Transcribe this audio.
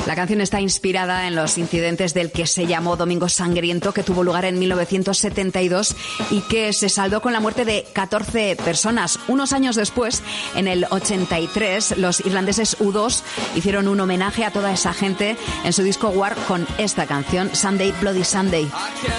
La canción está inspirada en los incidentes del que se llamó Domingo Sangriento, que tuvo lugar en 1972 y que se saldó con la muerte de 14 personas. Unos años después, en el 83, los irlandeses U2 hicieron un homenaje a toda esa gente en su disco War con esta canción, Sunday Bloody Sunday.